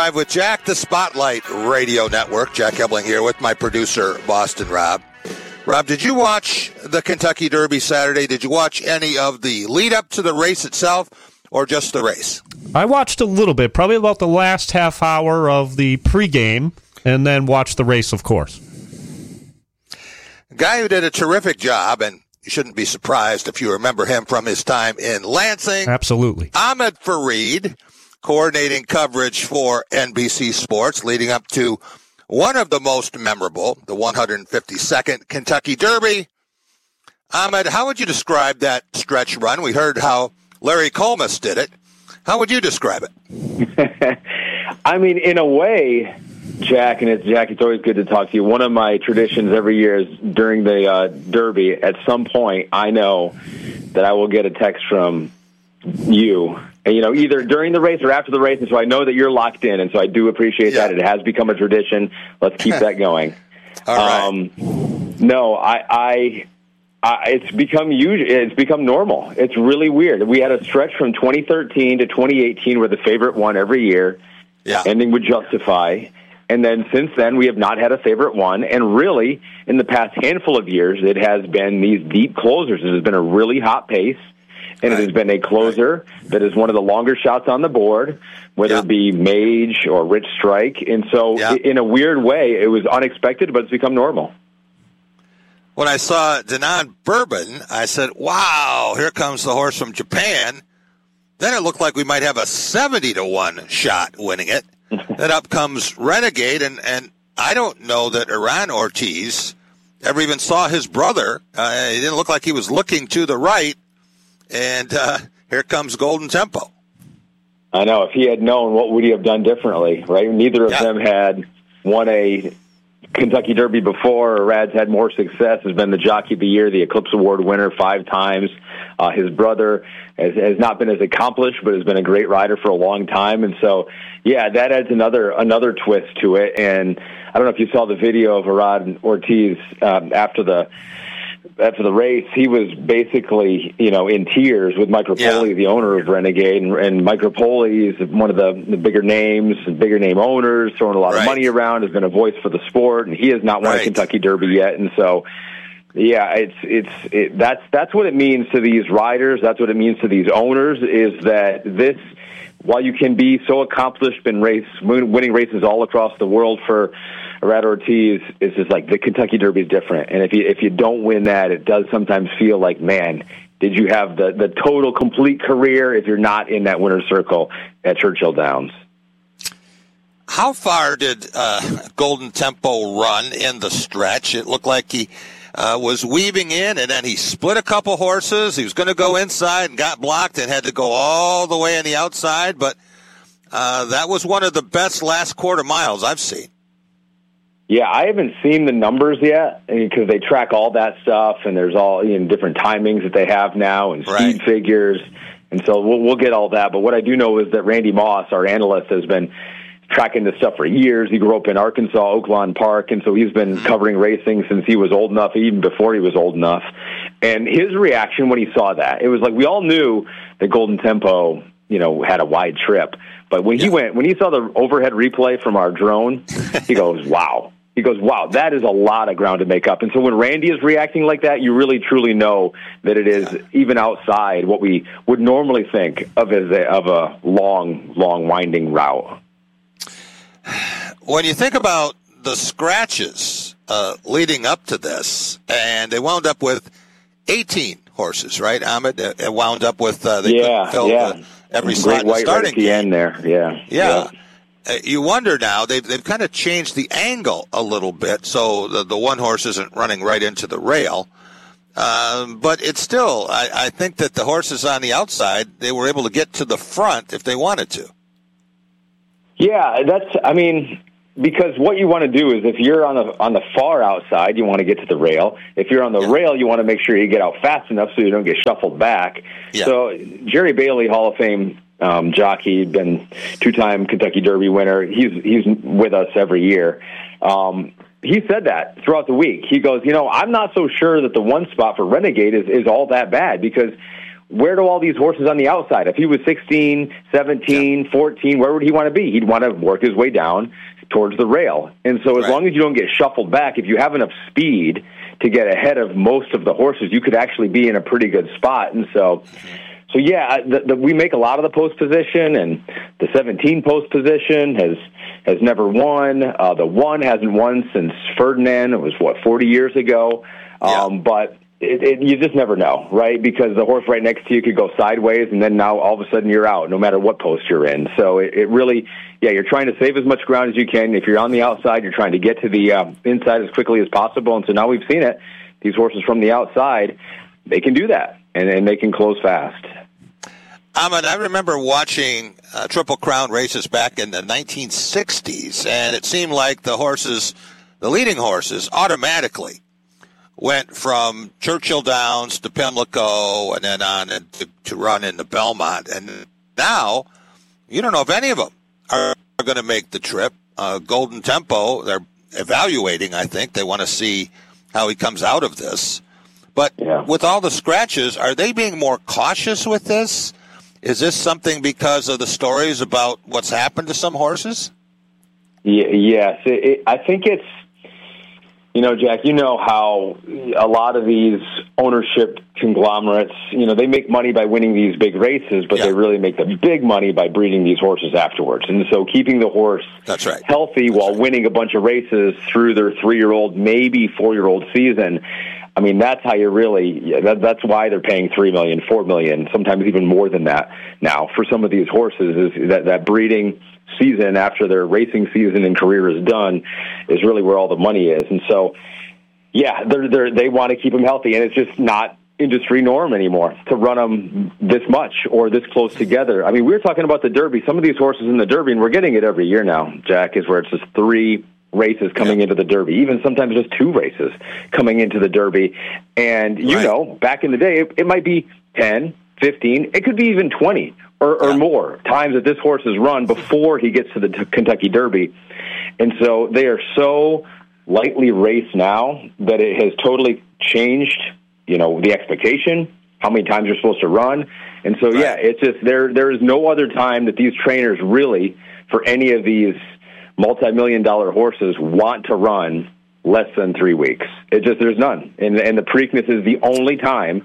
Live with Jack, the Spotlight Radio Network. Jack Ebling here with my producer, Boston Rob. Rob, did you watch the Kentucky Derby Saturday? Did you watch any of the lead up to the race itself or just the race? I watched a little bit, probably about the last half hour of the pregame, and then watched the race, of course. A guy who did a terrific job, and you shouldn't be surprised if you remember him from his time in Lansing. Absolutely. Ahmed Fareed, coordinating coverage for NBC Sports, leading up to one of the most memorable, the 152nd Kentucky Derby. Ahmed, how would you describe that stretch run? We heard how Larry Colmus did it. How would you describe it? I mean, in a way, Jack, it's always good to talk to you. One of my traditions every year is during the Derby, at some point, I know that I will get a text from you, and, either during the race or after the race, and so I know that you're locked in, and so I do appreciate that. It has become a tradition. Let's keep that going. All right. No, it's become normal. It's really weird. We had a stretch from 2013 to 2018 where the favorite won every year, ending with Justify. And then since then, we have not had a favorite one. And really, in the past handful of years, it has been these deep closers. It has been a really hot pace. And it has been a closer that is one of the longer shots on the board, whether it be Mage or Rich Strike. And so, in a weird way, it was unexpected, but it's become normal. When I saw Denon Bourbon, I said, wow, here comes the horse from Japan. Then it looked like we might have a 70-1 shot winning it. Then up comes Renegade, and I don't know that Iran Ortiz ever even saw his brother. He didn't look like he was looking to the right. And here comes Golden Tempo. I know. If he had known, what would he have done differently, right? Neither of them had won a Kentucky Derby before. Rad's had more success, has been the Jockey of the Year, the Eclipse Award winner 5 times. His brother has not been as accomplished, but has been a great rider for a long time. And so, that adds another twist to it. And I don't know if you saw the video of Iran Ortiz after the race. He was basically, in tears with Mike Rapoli, the owner of Renegade. And Mike Rapoli is one of the bigger names, bigger name owners, throwing a lot of money around, has been a voice for the sport, and he has not won a Kentucky Derby yet. And so, that's what it means to these riders. That's what it means to these owners, is that this, while you can be so accomplished in winning races all across the world for Iran Ortiz, it's just like the Kentucky Derby is different. And if you don't win that, it does sometimes feel like, man, did you have the total complete career if you're not in that winner's circle at Churchill Downs? How far did Golden Tempo run in the stretch? It looked like he was weaving in, and then he split a couple horses. He was going to go inside and got blocked and had to go all the way on the outside. But that was one of the best last quarter miles I've seen. Yeah, I haven't seen the numbers yet because they track all that stuff, and there's all different timings that they have now and speed figures. And so we'll get all that. But what I do know is that Randy Moss, our analyst, has been tracking this stuff for years. He grew up in Arkansas, Oaklawn Park, and so he's been covering racing since he was old enough, even before he was old enough. And his reaction when he saw that, it was like we all knew that Golden Tempo, had a wide trip. But when he saw the overhead replay from our drone, he goes, wow. He goes, wow, that is a lot of ground to make up. And so when Randy is reacting like that, you really, truly know that it is even outside what we would normally think of as a long, winding route. When you think about the scratches leading up to this, and they wound up with 18 horses, right, Ahmed? It wound up with every slot in the starting at the end there. Yeah. You wonder now, they've kind of changed the angle a little bit, so the one horse isn't running right into the rail. But it's still, I think that the horses on the outside, they were able to get to the front if they wanted to. Yeah, because what you want to do is if you're on the far outside, you want to get to the rail. If you're on the rail, you want to make sure you get out fast enough so you don't get shuffled back. Yeah. So Jerry Bailey, Hall of Fame jockey, been 2-time Kentucky Derby winner. He's with us every year. He said that throughout the week. He goes, I'm not so sure that the one spot for Renegade is all that bad, because where do all these horses on the outside? If he was 16, 17, 14, where would he want to be? He'd want to work his way down towards the rail. And so as long as you don't get shuffled back, if you have enough speed to get ahead of most of the horses, you could actually be in a pretty good spot. And so yeah, we make a lot of the post position, and the 17 post position has never won. The 1 hasn't won since Ferdinand. It was, 40 years ago? But you just never know, right? Because the horse right next to you could go sideways, and then now all of a sudden you're out, no matter what post you're in. So it really, you're trying to save as much ground as you can. If you're on the outside, you're trying to get to the inside as quickly as possible. And so now we've seen it. These horses from the outside, they can do that, and they can close fast. Ahmed, I remember watching Triple Crown races back in the 1960s, and it seemed like the leading horses, automatically went from Churchill Downs to Pimlico and then on to run in the Belmont. And now, you don't know if any of them are going to make the trip. Golden Tempo, they're evaluating, I think. They want to see how he comes out of this. But with all the scratches, are they being more cautious with this? Is this something because of the stories about what's happened to some horses? Yes. I think it's, Jack, how a lot of these ownership conglomerates, they make money by winning these big races, but they really make the big money by breeding these horses afterwards. And so keeping the horse healthy while winning a bunch of races through their 3-year-old, maybe 4-year-old season, that's how you really, that's why they're paying $3 million, $4 million, sometimes even more than that now for some of these horses, is that breeding season after their racing season and career is done is really where all the money is. And so, they want to keep them healthy, and it's just not industry norm anymore to run them this much or this close together. We were talking about the Derby. Some of these horses in the Derby, and we're getting it every year now, Jack, is where it's just 3 races coming into the Derby, even sometimes just 2 races coming into the Derby. And, back in the day, it might be 10, 15, it could be even 20 or more times that this horse is run before he gets to the Kentucky Derby. And so they are so lightly raced now that it has totally changed, the expectation, how many times you're supposed to run. And so, it's just there is no other time that these trainers really, for any of these multi-million-dollar horses, want to run less than 3 weeks. There's none. And the Preakness is the only time.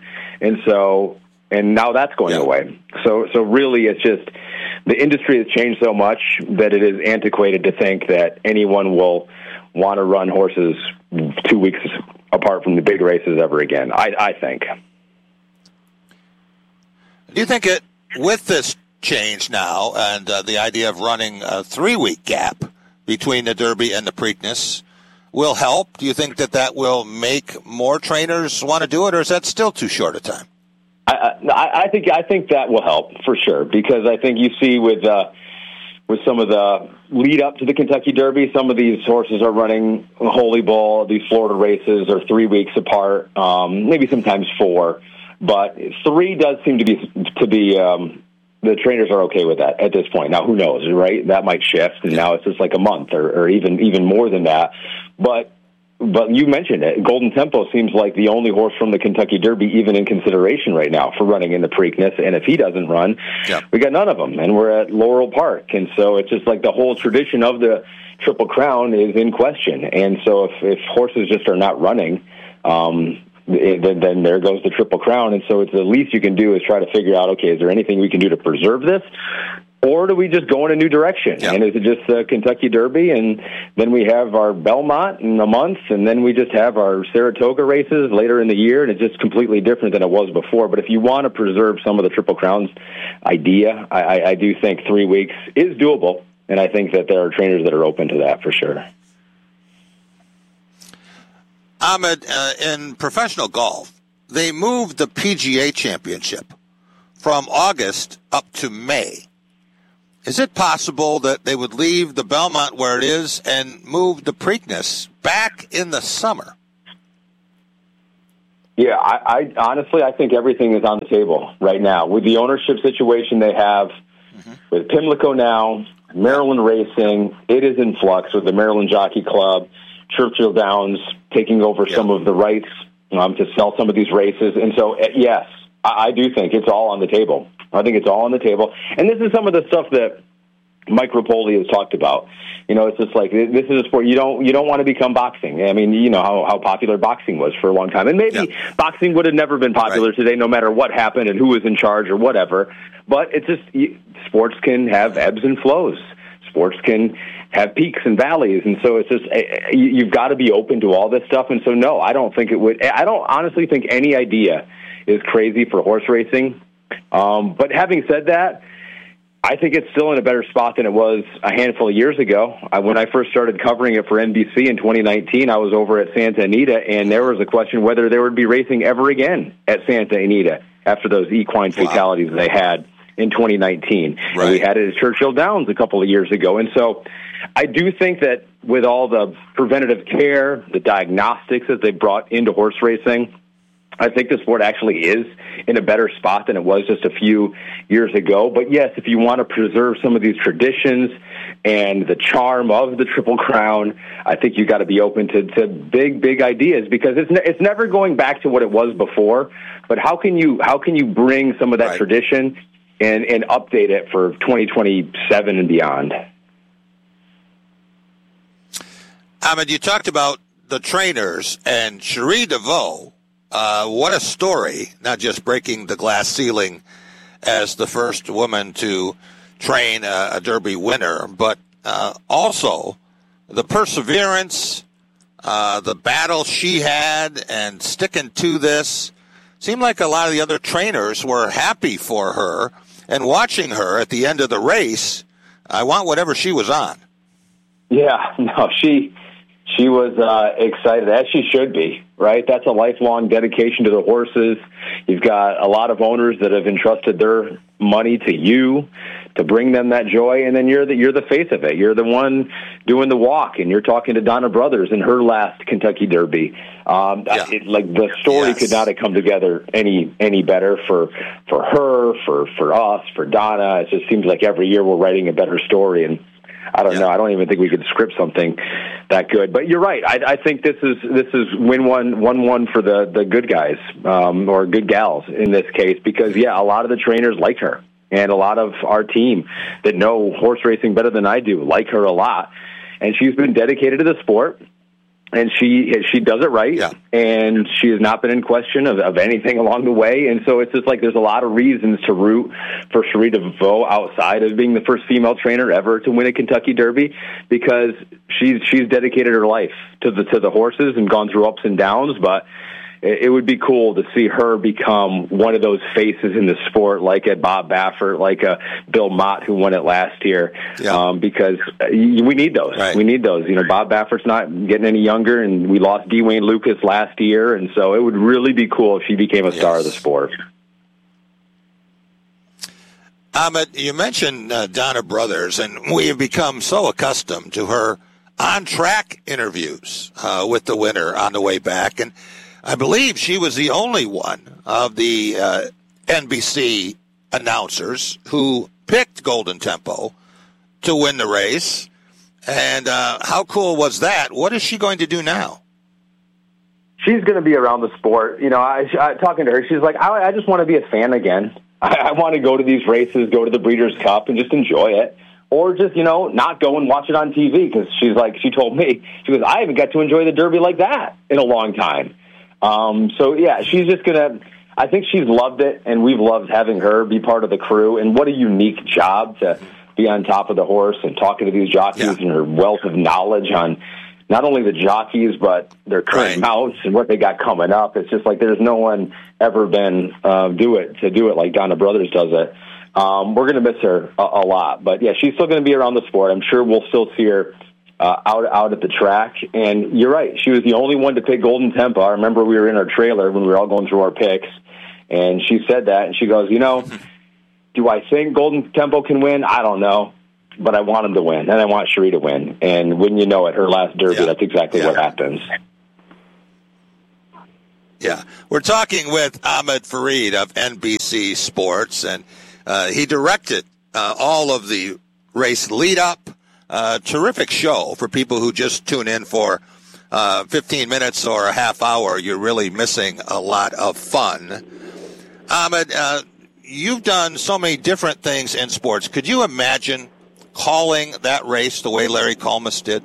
And now that's going away. So really, it's just the industry has changed so much that it is antiquated to think that anyone will want to run horses 2 weeks apart from the big races ever again, I think. Do you think with this change now and the idea of running a 3-week gap between the Derby and the Preakness will help? Do you think that will make more trainers want to do it, or is that still too short a time? I think that will help for sure, because I think you see with some of the lead up to the Kentucky Derby, some of these horses are running Holy Bull. These Florida races are 3 weeks apart, maybe sometimes 4, but 3 does seem to be. The trainers are okay with that at this point. Now, who knows, right? That might shift, and now it's just like a month or even more than that. But you mentioned it. Golden Tempo seems like the only horse from the Kentucky Derby even in consideration right now for running in the Preakness. And if he doesn't run, we got none of them. And we're at Laurel Park. And so it's just like the whole tradition of the Triple Crown is in question. And so if horses just are not running, then there goes the Triple Crown. And so it's the least you can do is try to figure out, okay, is there anything we can do to preserve this? Or do we just go in a new direction? And is it just the Kentucky Derby, and then we have our Belmont in a month, and then we just have our Saratoga races later in the year, and it's just completely different than it was before. But if you want to preserve some of the Triple Crowns idea, I do think 3 weeks is doable, and I think that there are trainers that are open to that for sure. Ahmed, in professional golf, they moved the PGA Championship from August up to May. Is it possible that they would leave the Belmont where it is and move the Preakness back in the summer? Yeah, I honestly, I think everything is on the table right now. With the ownership situation they have, with Pimlico now, Maryland Racing, it is in flux with the Maryland Jockey Club, Churchill Downs taking over some of the rights to sell some of these races. And so, yes, I do think it's all on the table. I think it's all on the table. And this is some of the stuff that Mike Rapoli has talked about. It's just like, this is a sport. You don't want to become boxing. I mean, you know how popular boxing was for a long time. And maybe boxing would have never been popular today, no matter what happened and who was in charge or whatever. But it's just, sports can have ebbs and flows. Sports can have peaks and valleys. And so it's just, you've got to be open to all this stuff. And so, no, I don't honestly think any idea is crazy for horse racing. But having said that, I think it's still in a better spot than it was a handful of years ago. When I first started covering it for NBC in 2019, I was over at Santa Anita, and there was a question whether there would be racing ever again at Santa Anita after those equine fatalities they had in 2019. Right. And we had it at Churchill Downs a couple of years ago. And so I do think that with all the preventative care, the diagnostics that they brought into horse racing, I think the sport actually is in a better spot than it was just a few years ago. But yes, if you want to preserve some of these traditions and the charm of the Triple Crown, I think you got to be open to big ideas, because it's never going back to what it was before. But how can you bring some of that tradition and update it for 2027 and beyond? Ahmed, you talked about the trainers and Cherie DeVaux. What a story, not just breaking the glass ceiling as the first woman to train a Derby winner, but also the perseverance, the battle she had and sticking to this. Seemed like a lot of the other trainers were happy for her, and watching her at the end of the race, I want whatever she was on. Yeah, no, she was excited, as she should be, right? That's a lifelong dedication to the horses. You've got a lot of owners that have entrusted their money to you to bring them that joy, and then you're the face of it. You're the one doing the walk, and you're talking to Donna Brothers in her last Kentucky Derby. The story could not have come together any better for her, for us, for Donna. It just seems like every year we're writing a better story, and I don't know. I don't even think we could script something that good. But you're right. I think this is win 1-1 for the good guys or good gals in this case, because a lot of the trainers like her, and a lot of our team that know horse racing better than I do like her a lot, and she's been dedicated to the sport. And she does it right, and she has not been in question of anything along the way. And so it's just like there's a lot of reasons to root for Cherie DeVaux outside of being the first female trainer ever to win a Kentucky Derby, because she's dedicated her life to the horses and gone through ups and downs. But it would be cool to see her become one of those faces in the sport, like a Bob Baffert, like a Bill Mott who won it last year, because we need those. Right. We need those. Bob Baffert's not getting any younger, and we lost D. Wayne Lucas last year, and so it would really be cool if she became a star of the sport. Ahmed, you mentioned Donna Brothers, and we have become so accustomed to her on-track interviews with the winner on the way back, and I believe she was the only one of the NBC announcers who picked Golden Tempo to win the race. And how cool was that? What is she going to do now? She's going to be around the sport. I talking to her, she's like, I just want to be a fan again. I want to go to these races, go to the Breeders' Cup, and just enjoy it. Or just, not go and watch it on TV, because she told me, she goes, I haven't got to enjoy the Derby like that in a long time. She's just going to, I think she's loved it, and we've loved having her be part of the crew. And what a unique job to be on top of the horse and talking to these jockeys, and her wealth of knowledge on not only the jockeys, but their current mounts and what they got coming up. It's just like there's no one ever been do it like Donna Brothers does it. We're going to miss her a lot, but she's still going to be around the sport. I'm sure we'll still see her out at the track. And you're right, she was the only one to pick Golden Tempo. I remember we were in our trailer when we were all going through our picks, and she said that, and she goes, do I think Golden Tempo can win? I don't know, but I want him to win, and I want Cherie to win. And wouldn't you know it, her last Derby, that's exactly what happens. Yeah, we're talking with Ahmed Fareed of NBC Sports, and he directed all of the race lead-up. Terrific show for people who just tune in for 15 minutes or a half hour. You're really missing a lot of fun. Ahmed, you've done so many different things in sports. Could you imagine calling that race the way Larry Collmus did?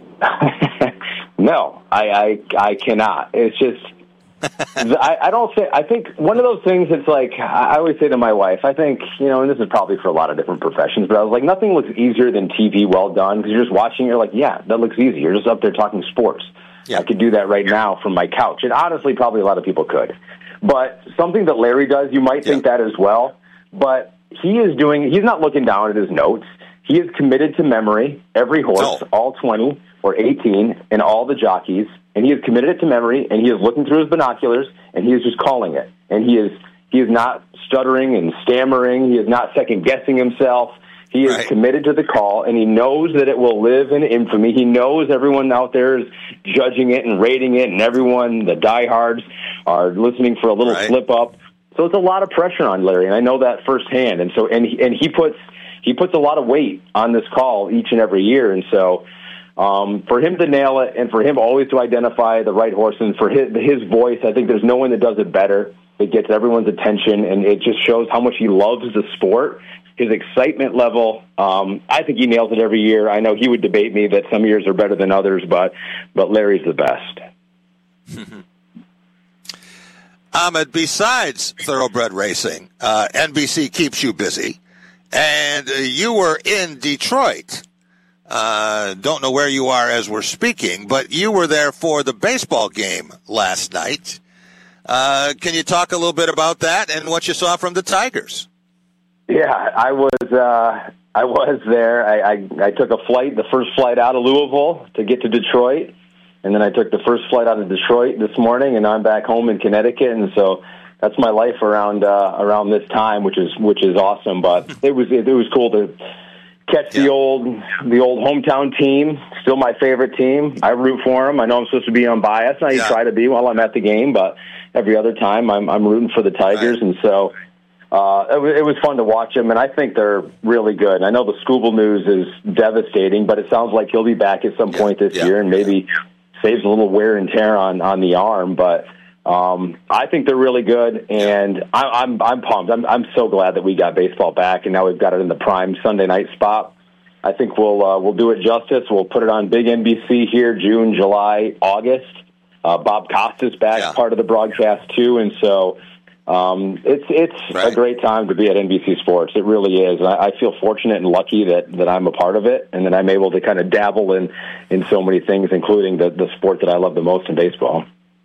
No, I cannot. It's just, I don't say, I think one of those things, it's like, I always say to my wife, I think, and this is probably for a lot of different professions, but I was like, nothing looks easier than TV well done, because you're just watching, you're like, yeah, that looks easy. You're just up there talking sports. Yeah. I could do that right now from my couch. And honestly, probably a lot of people could. But something that Larry does, you might think that as well, but he's not looking down at his notes. He is committed to memory, every horse, all 20 or 18, and all the jockeys, and he is committed it to memory, and he is looking through his binoculars, and he is just calling it. And he is not stuttering and stammering. He is not second-guessing himself. He is committed to the call, and he knows that it will live in infamy. He knows everyone out there is judging it and rating it, and everyone, the diehards, are listening for a little slip-up. So it's a lot of pressure on Larry, and I know that firsthand. And so, and he puts a lot of weight on this call each and every year. And so for him to nail it and for him always to identify the right horse and for his voice, I think there's no one that does it better. It gets everyone's attention, and it just shows how much he loves the sport. His excitement level, I think he nails it every year. I know he would debate me that some years are better than others, but Larry's the best. Ahmed, besides thoroughbred racing, NBC keeps you busy, and you were in Detroit. Don't know where you are as we're speaking, but you were there for the baseball game last night. Can you talk a little bit about that and what you saw from the Tigers? Yeah, I was there. I took a flight, the first flight out of Louisville to get to Detroit, and then I took the first flight out of Detroit this morning, and I'm back home in Connecticut, and so that's my life around this time, which is awesome. But it was cool to catch the old hometown team, still my favorite team. I root for them. I know I'm supposed to be unbiased. I try to be while I'm at the game, but every other time I'm rooting for the Tigers, and so. It was fun to watch him, and I think they're really good. I know the Skubal news is devastating, but it sounds like he'll be back at some point this year and maybe saves a little wear and tear on the arm. But I think they're really good, and I'm pumped. I'm so glad that we got baseball back, and now we've got it in the prime Sunday night spot. I think we'll do it justice. We'll put it on big NBC here, June, July, August. Bob Costas back, part of the broadcast too, and so. It's a great time to be at NBC Sports. It really is. I feel fortunate and lucky that I'm a part of it and that I'm able to kind of dabble in so many things, including the sport that I love the most in baseball.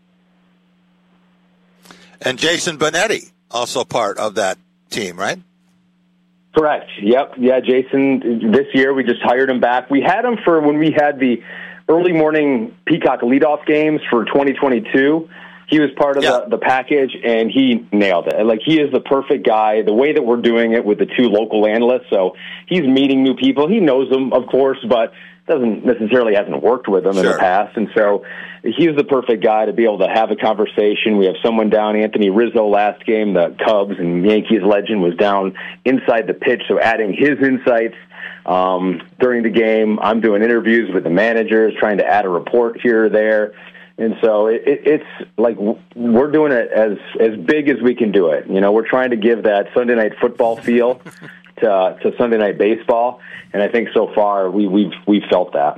And Jason Benetti, also part of that team, right? Correct. Yep. Yeah, Jason, this year we just hired him back. We had him for when we had the early morning Peacock leadoff games for 2022. He was part of the package, and he nailed it. Like, he is the perfect guy. The way that we're doing it with the two local analysts, so he's meeting new people. He knows them, of course, but hasn't worked with them in the past. And so he's the perfect guy to be able to have a conversation. We have someone down, Anthony Rizzo, last game, the Cubs and Yankees legend, was down inside the pitch, so adding his insights during the game. I'm doing interviews with the managers, trying to add a report here or there. And so it's like we're doing it as big as we can do it. We're trying to give that Sunday night football feel to Sunday night baseball, and I think so far we've felt that.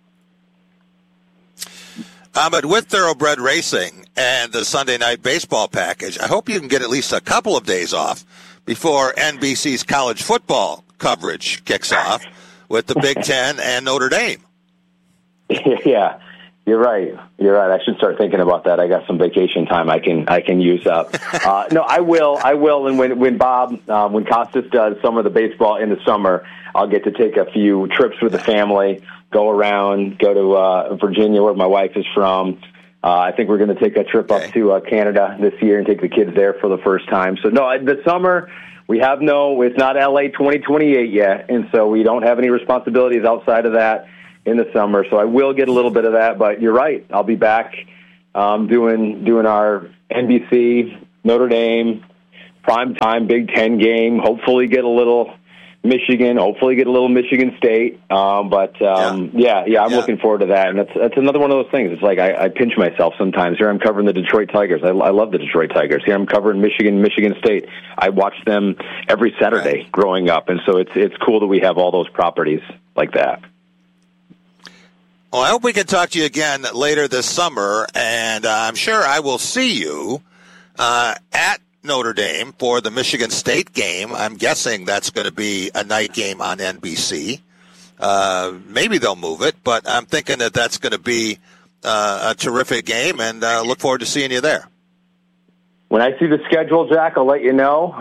But with thoroughbred racing and the Sunday night baseball package, I hope you can get at least a couple of days off before NBC's college football coverage kicks off with the Big Ten and Notre Dame. Yeah. You're right. I should start thinking about that. I got some vacation time I can use up. No, I will. And when Bob, when Costas does some of the baseball in the summer, I'll get to take a few trips with the family, go around, go to Virginia, where my wife is from. I think we're going to take a trip up to Canada this year and take the kids there for the first time. So no, the summer it's not LA 2028 yet, and so we don't have any responsibilities outside of that in the summer, so I will get a little bit of that. But you're right, I'll be back doing our NBC Notre Dame primetime Big Ten game. Hopefully, get a little Michigan, hopefully get a little Michigan State. I'm looking forward to that. And that's another one of those things. It's like I pinch myself sometimes. Here I'm covering the Detroit Tigers. I love the Detroit Tigers. Here I'm covering Michigan State. I watched them every Saturday growing up. And so it's cool that we have all those properties like that. Well, I hope we can talk to you again later this summer, and I'm sure I will see you at Notre Dame for the Michigan State game. I'm guessing that's going to be a night game on NBC. Maybe they'll move it, but I'm thinking that that's going to be a terrific game, and look forward to seeing you there. When I see the schedule, Jack, I'll let you know.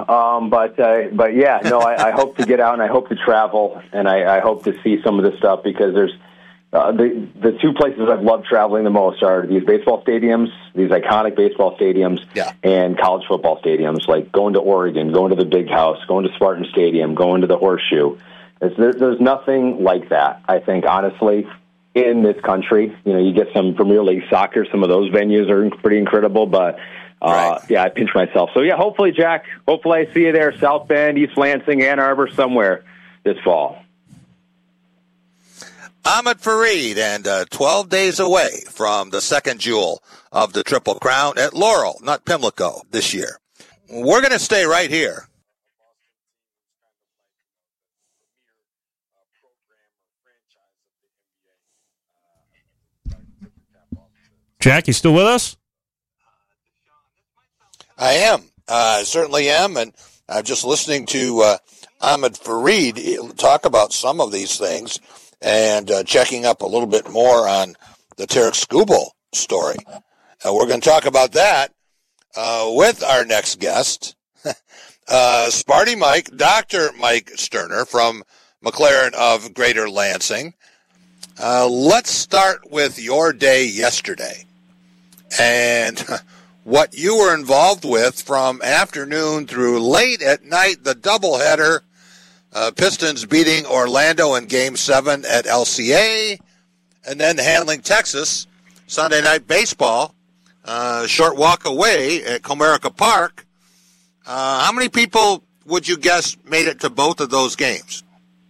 I hope to get out and I hope to travel, and I hope to see some of this stuff because there's the two places I've loved traveling the most are these baseball stadiums, these iconic baseball stadiums, and college football stadiums, like going to Oregon, going to the Big House, going to Spartan Stadium, going to the Horseshoe. There's nothing like that, I think, honestly, in this country. You know, you get some Premier League soccer, some of those venues are pretty incredible, but I pinch myself. So, hopefully, Jack, I see you there, South Bend, East Lansing, Ann Arbor, somewhere this fall. Ahmed Fareed, and 12 days away from the second jewel of the Triple Crown at Laurel, not Pimlico, this year. We're going to stay right here. Jack, you still with us? I am. I certainly am, and I'm just listening to Ahmed Fareed talk about some of these things. And checking up a little bit more on the Tarek Skubal story. We're going to talk about that with our next guest, Sparty Mike, Dr. Mike Sterner from McLaren of Greater Lansing. Let's start with your day yesterday and what you were involved with from afternoon through late at night, the doubleheader. Pistons beating Orlando in Game 7 at LCA, and then handling Texas Sunday Night Baseball, short walk away at Comerica Park. How many people would you guess made it to both of those games?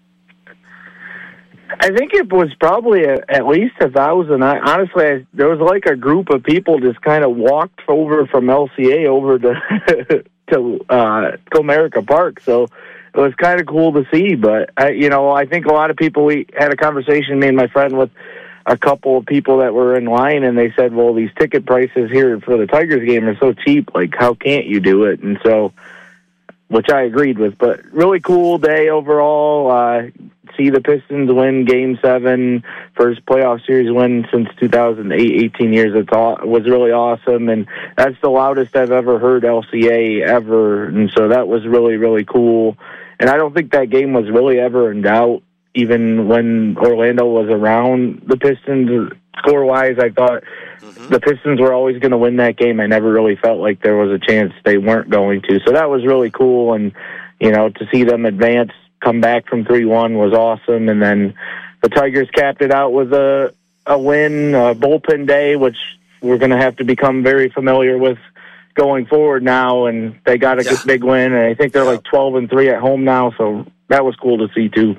I think it was probably at least 1,000. Honestly, there was like a group of people just kind of walked over from LCA over to Comerica Park, so it was kind of cool to see, but I think a lot of people, we had a conversation, me and my friend, with a couple of people that were in line, and they said, well, these ticket prices here for the Tigers game are so cheap, like, how can't you do it? And so, which I agreed with, but really cool day overall. See the Pistons win Game 7, first playoff series win since 2008, 18 years. It was really awesome, and that's the loudest I've ever heard LCA ever, and so that was really, really cool. And I don't think that game was really ever in doubt, even when Orlando was around the Pistons. Score-wise, I thought the Pistons were always going to win that game. I never really felt like there was a chance they weren't going to. So that was really cool, and, to see them advance, come back from 3-1 was awesome. And then the Tigers capped it out with a win, a bullpen day, which we're going to have to become very familiar with going forward now. And they got a big win, and I think they're like 12-3 at home now. So that was cool to see too.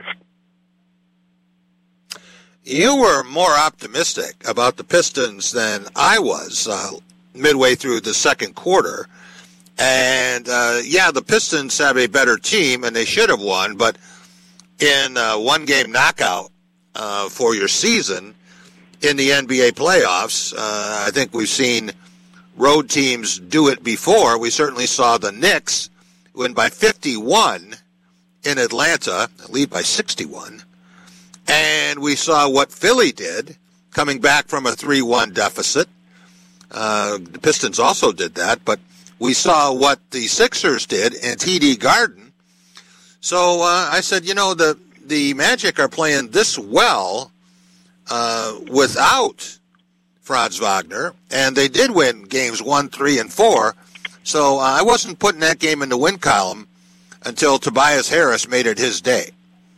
You were more optimistic about the Pistons than I was midway through the second quarter. And, the Pistons have a better team, and they should have won. But in a one-game knockout for your season in the NBA playoffs, I think we've seen road teams do it before. We certainly saw the Knicks win by 51 in Atlanta, lead by 61. And we saw what Philly did, coming back from a 3-1 deficit. The Pistons also did that, but we saw what the Sixers did in TD Garden. So I said, the Magic are playing this well without Franz Wagner, and they did win games 1, 3, and 4. So I wasn't putting that game in the win column until Tobias Harris made it his day.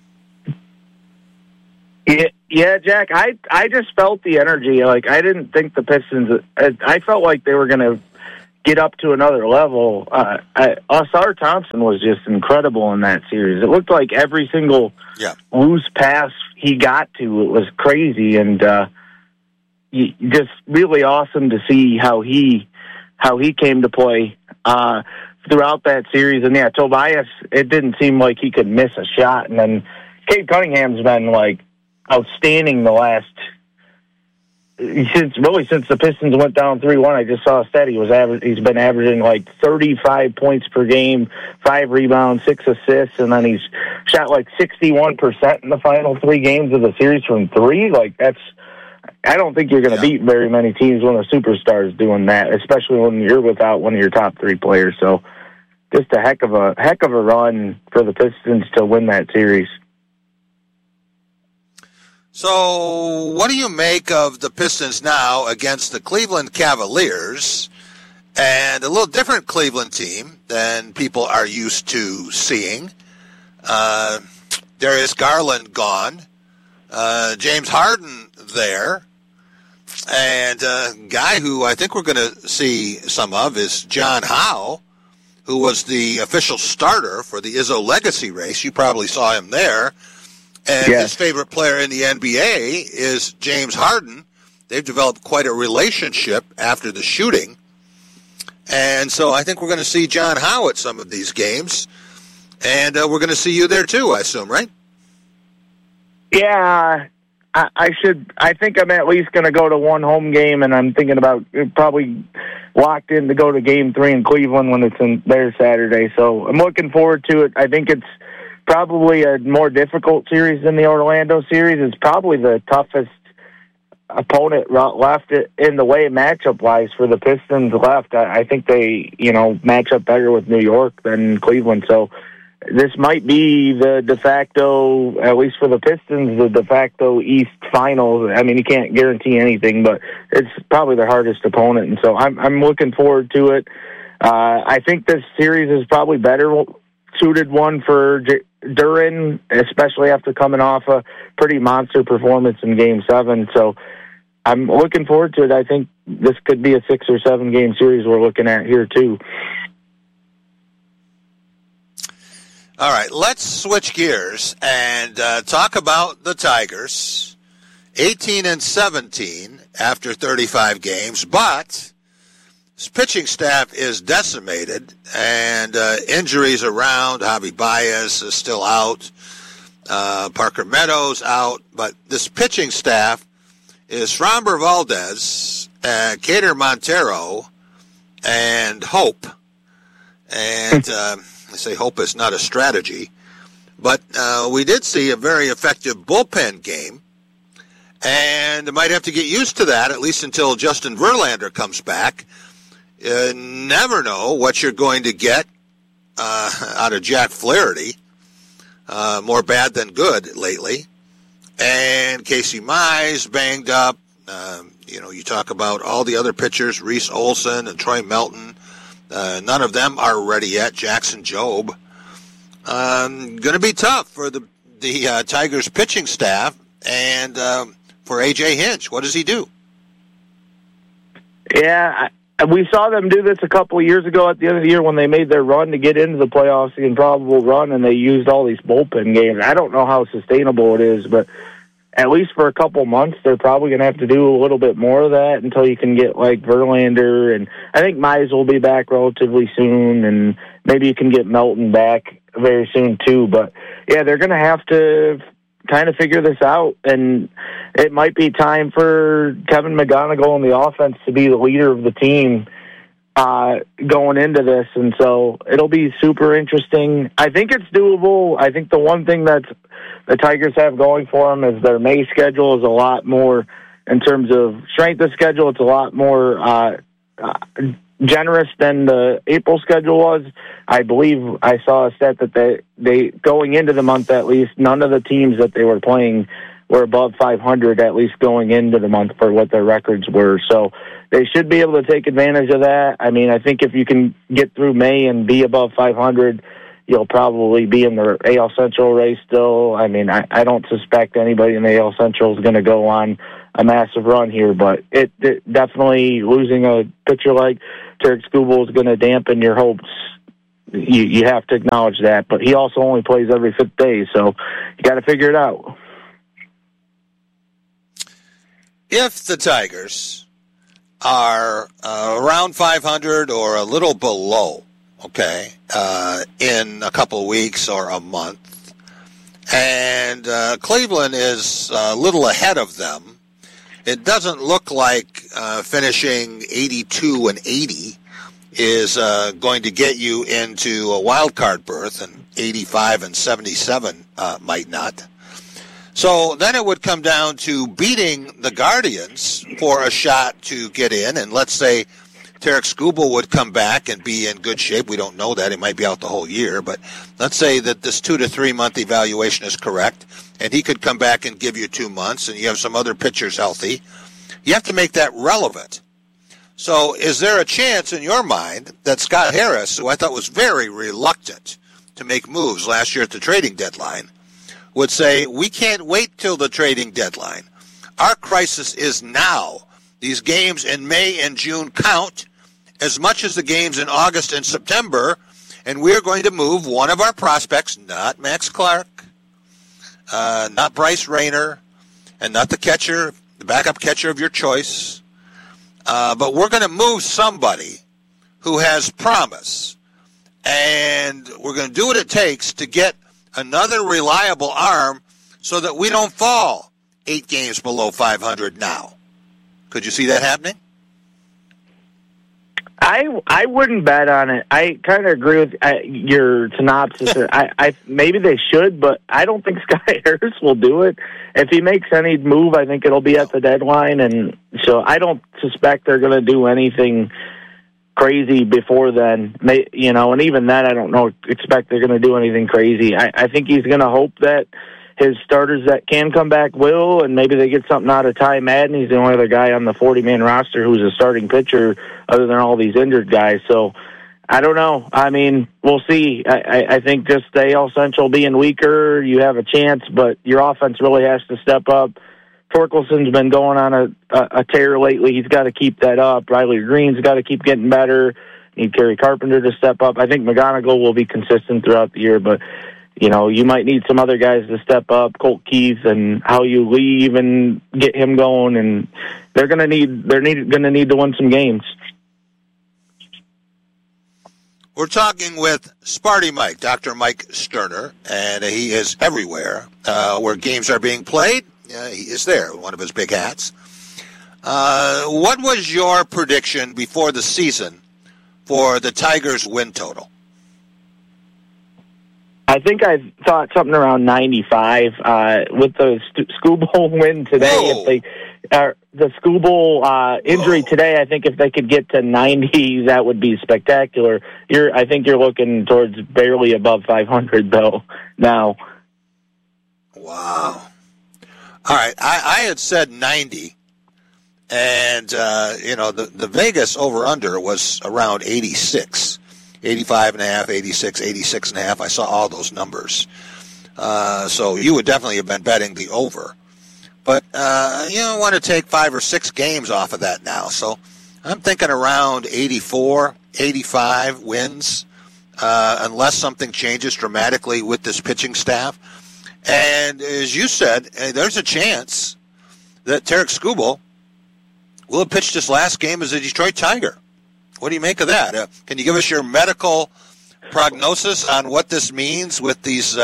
Yeah, Jack, I just felt the energy. Like, I didn't think the Pistons, I felt like they were going to get up to another level. Ausar Thompson was just incredible in that series. It looked like every single loose pass he got to, it was crazy, and just really awesome to see how he came to play throughout that series. And Tobias, it didn't seem like he could miss a shot. And then Cade Cunningham's been outstanding the last. Since the Pistons went down 3-1, I just saw a stat. He's been averaging 35 points per game, 5 rebounds, 6 assists, and then he's shot 61% in the final 3 games of the series from 3. I don't think you're going to beat very many teams when a superstar is doing that, especially when you're without one of your top 3 players. So, just a heck of a run for the Pistons to win that series. So, what do you make of the Pistons now against the Cleveland Cavaliers, and a little different Cleveland team than people are used to seeing? Darius Garland gone, James Harden there, and a guy who I think we're going to see some of is John Howe, who was the official starter for the Izzo Legacy race. You probably saw him there. And his favorite player in the NBA is James Harden. They've developed quite a relationship after the shooting. And so I think we're going to see John Howe at some of these games. And we're going to see you there too, I assume, right? Yeah, I think I'm at least going to go to one home game, and I'm thinking about probably locked in to go to Game 3 in Cleveland when it's in there Saturday. So I'm looking forward to it. I think it's probably a more difficult series than the Orlando series. It's probably the toughest opponent left in the way matchup-wise for the Pistons left. I think they, match up better with New York than Cleveland. So this might be the de facto, at least for the Pistons, the de facto East Finals. I mean, you can't guarantee anything, but it's probably their hardest opponent. And so I'm looking forward to it. I think this series is probably better suited one for Duren, especially after coming off a pretty monster performance in Game 7. So I'm looking forward to it. I think this could be a 6 or 7 game series we're looking at here too. All right, let's switch gears and talk about the Tigers. 18-17 after 35 games, but his pitching staff is decimated, and injuries around. Javi Baez is still out. Parker Meadows out. But this pitching staff is Framber Valdez, Kader Montero, and Hope. And I say hope is not a strategy. But we did see a very effective bullpen game. And might have to get used to that, at least until Justin Verlander comes back. You never know what you're going to get out of Jack Flaherty. More bad than good lately. And Casey Mize banged up. You talk about all the other pitchers, Reese Olson and Troy Melton. None of them are ready yet. Jackson Jobe. Going to be tough for the Tigers pitching staff and for A.J. Hinch. What does he do? Yeah, we saw them do this a couple of years ago at the end of the year when they made their run to get into the playoffs, the improbable run, and they used all these bullpen games. I don't know how sustainable it is, but at least for a couple months, they're probably going to have to do a little bit more of that until you can get like Verlander, and I think Mize will be back relatively soon, and maybe you can get Melton back very soon too. But yeah, they're going to have to kind of figure this out, and it might be time for Kevin McGonigal and the offense to be the leader of the team going into this, and so it'll be super interesting. I think it's doable. I think the one thing that the Tigers have going for them is their May schedule is a lot more, in terms of strength of schedule, it's a lot more generous than the April schedule was. I believe I saw a stat that they going into the month, at least, none of the teams that they were playing were above 500, at least going into the month, for what their records were. So they should be able to take advantage of that. I mean, I think if you can get through May and be above 500, you'll probably be in the AL Central race still. I mean, I don't suspect anybody in the AL Central is going to go on a massive run here, but it definitely losing a pitcher like Tarik Skubal is going to dampen your hopes. You have to acknowledge that, but he also only plays every 5th day, so you got to figure it out. If the Tigers are around 500 or a little below, okay, in a couple of weeks or a month, and Cleveland is a little ahead of them, it doesn't look like finishing 82-80 is going to get you into a wild card berth, and 85-77 might not. So then it would come down to beating the Guardians for a shot to get in, and let's say Tarik Skubal would come back and be in good shape. We don't know that. He might be out the whole year, but let's say that this 2 to 3 month evaluation is correct, and he could come back and give you 2 months, and you have some other pitchers healthy. You have to make that relevant. So is there a chance in your mind that Scott Harris, who I thought was very reluctant to make moves last year at the trading deadline, would say, we can't wait till the trading deadline. Our crisis is now. These games in May and June count as much as the games in August and September, and we're going to move one of our prospects, not Max Clark, not Bryce Rayner, and not the catcher, the backup catcher of your choice, but we're going to move somebody who has promise, and we're going to do what it takes to get another reliable arm so that we don't fall 8 games below 500 now. Could you see that happening? I wouldn't bet on it. I kind of agree with your synopsis. I maybe they should, but I don't think Scott Harris will do it. If he makes any move, I think it'll be at the deadline, and so I don't suspect they're going to do anything crazy before then. And even then, I don't expect they're going to do anything crazy. I think he's going to hope that his starters that can come back will, and maybe they get something out of Ty Madden. He's the only other guy on the 40-man roster who's a starting pitcher other than all these injured guys. So I don't know. I mean, we'll see. I think just the AL Central being weaker, you have a chance, but your offense really has to step up. Torkelson's been going on a tear lately. He's got to keep that up. Riley Green's got to keep getting better. Need Kerry Carpenter to step up. I think McGonigal will be consistent throughout the year, but you might need some other guys to step up. Colt Keith and how you leave and get him going, and they're going to need to win some games. We're talking with Sparty Mike, Dr. Mike Sterner, and he is everywhere where games are being played. He is there, one of his big hats. What was your prediction before the season for the Tigers' win total? I think I thought something around 95 with the Skubal win today. Whoa. If they the Skubal injury today, I think if they could get to 90, that would be spectacular. I think you're looking towards barely above 500 though now. Wow. All right, I had said 90, and the Vegas over/under was around 86, 85.5, 86, 86.5. I saw all those numbers, so you would definitely have been betting the over. But I want to take 5 or 6 games off of that now, so I'm thinking around 84, 85 wins, unless something changes dramatically with this pitching staff. And as you said, there's a chance that Tarik Skubal will have pitched his last game as a Detroit Tiger. What do you make of that? Can you give us your medical prognosis on what this means with these,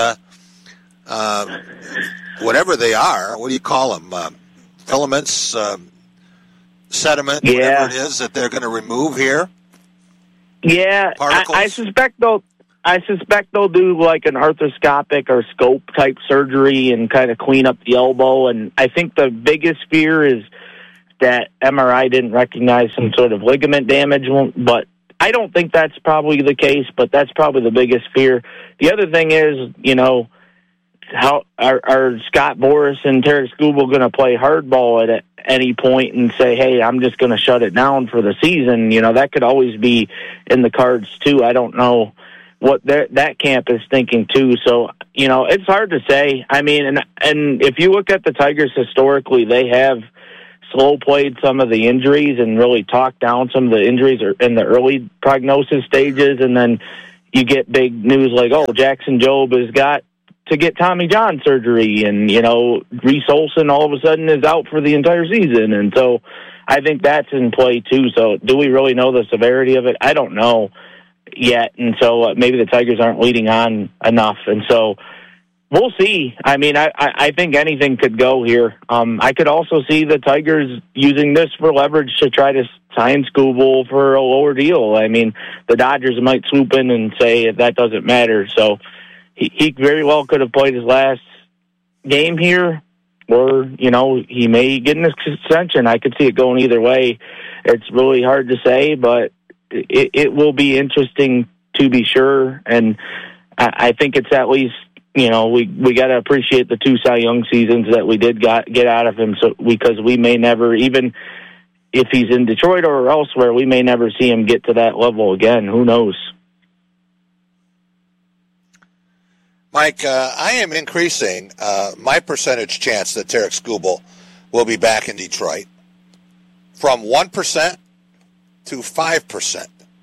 whatever they are? What do you call them? Filaments, sediment, whatever it is that they're going to remove here? Yeah, I suspect they'll do like an arthroscopic or scope type surgery and kind of clean up the elbow. And I think the biggest fear is that MRI didn't recognize some sort of ligament damage, but I don't think that's probably the case, but that's probably the biggest fear. The other thing is, how are Scott Boras and Tarik Skubal going to play hardball at any point and say, hey, I'm just going to shut it down for the season? That could always be in the cards too. I don't know what that camp is thinking too. So, it's hard to say. I mean, and if you look at the Tigers historically, they have slow played some of the injuries and really talked down some of the injuries in the early prognosis stages, and then you get big news like, Jackson Jobe has got to get Tommy John surgery, and, Reese Olson all of a sudden is out for the entire season. And so I think that's in play too. So do we really know the severity of it? I don't know yet. And so maybe the Tigers aren't leading on enough. And so we'll see. I mean, I think anything could go here. I could also see the Tigers using this for leverage to try to sign Skubal for a lower deal. I mean, the Dodgers might swoop in and say that doesn't matter. So he very well could have played his last game here, or, he may get an extension. I could see it going either way. It's really hard to say, but it will be interesting to be sure. And I think it's at least, we got to appreciate the 2 Cy Young seasons that we did get out of him. So because we may never, even if he's in Detroit or elsewhere, we may never see him get to that level again. Who knows? Mike, I am increasing my percentage chance that Tarik Skubal will be back in Detroit from 1% to 5%.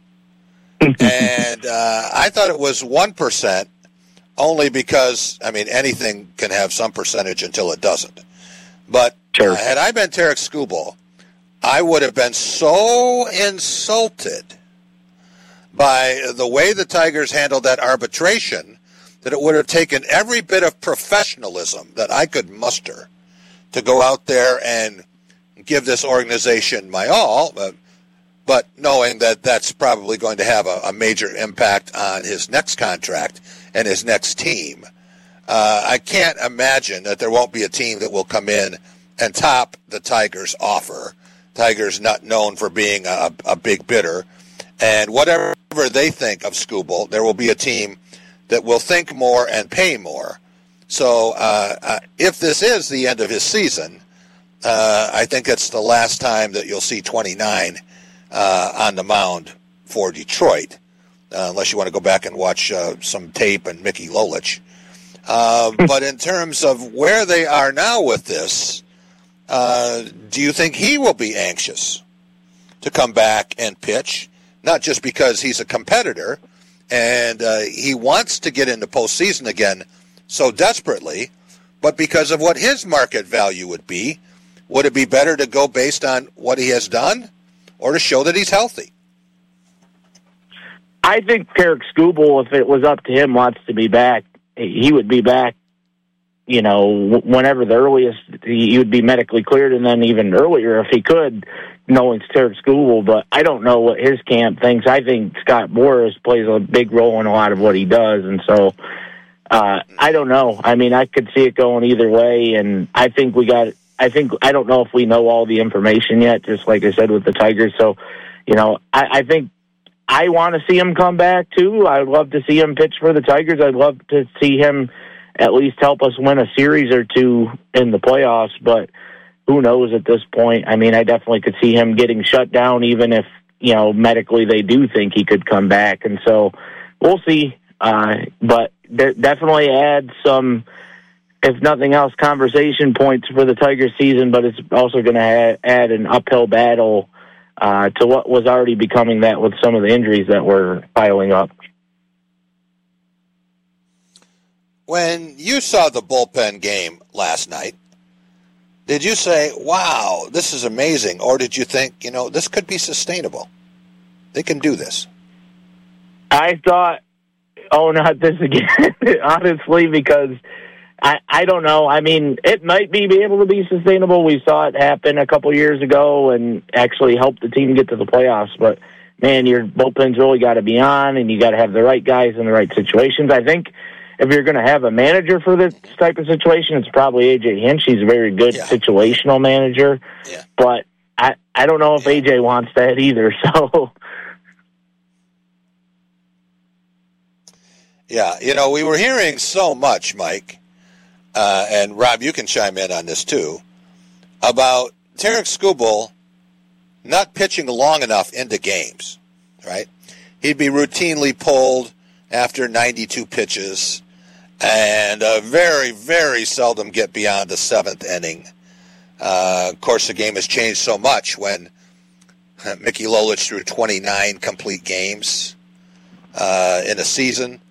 And I thought it was 1% only because, anything can have some percentage until it doesn't. But sure. Had I been Tarik Skubal, I would have been so insulted by the way the Tigers handled that arbitration that it would have taken every bit of professionalism that I could muster to go out there and give this organization my all, but knowing that that's probably going to have a major impact on his next contract and his next team. I can't imagine that there won't be a team that will come in and top the Tigers' offer. Tigers not known for being a big bidder. And whatever they think of Skubal, there will be a team that will think more and pay more. So if this is the end of his season, I think it's the last time that you'll see 29 on the mound for Detroit, unless you want to go back and watch some tape and Mickey Lolich. But in terms of where they are now with this, do you think he will be anxious to come back and pitch, not just because he's a competitor and he wants to get into postseason again so desperately, but because of what his market value would be? Would it be better to go based on what he has done or to show that he's healthy? I think Tarik Skubal, if it was up to him, wants to be back. He would be back, whenever the earliest he would be medically cleared, and then even earlier if he could, knowing it's Tarik Skubal. But I don't know what his camp thinks. I think Scott Boras plays a big role in a lot of what he does, and so I don't know. I could see it going either way, and I don't know if we know all the information yet, just like I said with the Tigers. So, I think I want to see him come back too. I'd love to see him pitch for the Tigers. I'd love to see him at least help us win a series or two in the playoffs, but who knows at this point? I definitely could see him getting shut down, even if, medically they do think he could come back. And so we'll see. But definitely add some, if nothing else, conversation points for the Tigers season, but it's also going to add an uphill battle to what was already becoming that with some of the injuries that were piling up. When you saw the bullpen game last night, did you say, wow, this is amazing? Or did you think, this could be sustainable? They can do this. I thought, not this again, honestly, because I don't know. It might be able to be sustainable. We saw it happen a couple years ago and actually helped the team get to the playoffs. But, man, your bullpen's really got to be on, and you got to have the right guys in the right situations. I think if you're going to have a manager for this type of situation, it's probably A.J. Hinch. He's a very good situational manager. Yeah. But I don't know if A.J. wants that either, so... Yeah, we were hearing so much, Mike, and Rob, you can chime in on this too, about Tarik Skubal not pitching long enough into games, right? He'd be routinely pulled after 92 pitches, and very, very seldom get beyond the seventh inning. Of course, the game has changed so much when Mickey Lolich threw 29 complete games in a season.